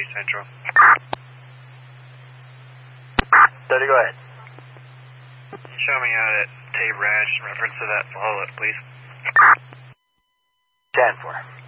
Central. Steady, go ahead. Show me how that tape ranch in reference to that follow-up, please. 10-4.